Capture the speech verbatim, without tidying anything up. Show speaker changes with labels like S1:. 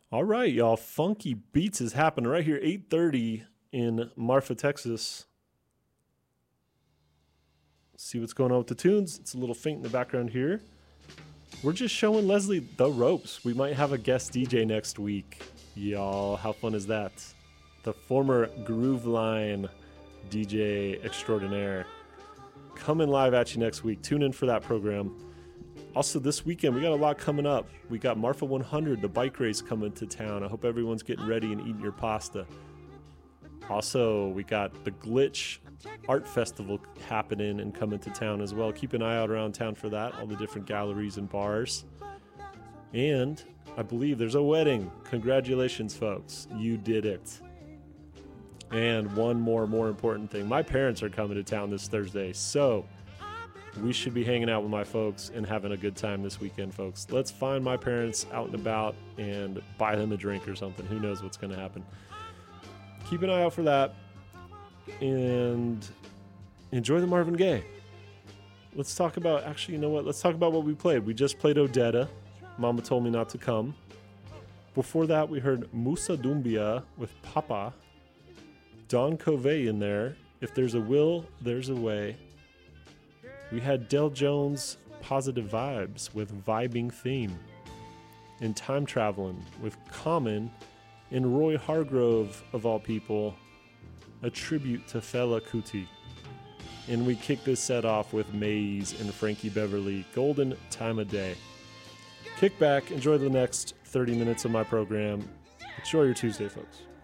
S1: All right, y'all. Funky Beats is happening right here, eight thirty in Marfa, Texas. See what's going on with the tunes. It's a little faint in the background here. We're just showing Leslie the ropes. We might have a guest D J next week. Y'all, how fun is that? The former Groove Line D J extraordinaire. Coming live at you next week. Tune in for that program. Also, this weekend, we got a lot coming up. We got Marfa one hundred, the bike race, coming to town. I hope everyone's getting ready and eating your pasta. Also, we got the Glitch Art Festival happening and coming to town as well. Keep an eye out around town for that, all the different galleries and bars. And I believe there's a wedding. Congratulations, folks. You did it. And one more, more important thing. My parents are coming to town this Thursday, so we should be hanging out with my folks and having a good time this weekend, folks. Let's find my parents out and about and buy them a drink or something. Who knows what's going to happen. Keep an eye out for that. And enjoy the Marvin Gaye. Let's talk about, actually, you know what? Let's talk about what we played. We just played Odetta. Mama Told Me Not to Come. Before that, we heard Musa Dumbia with Papa. Don Covey in there. If there's a will, there's a way. We had Del Jones, Positive Vibes with Vibing Theme. And Time Traveling with Common. And Roy Hargrove, of all people, a tribute to Fela Kuti. And we kick this set off with Maze and Frankie Beverly, Golden Time of Day. Kick back, enjoy the next thirty minutes of my program. Enjoy your Tuesday, folks.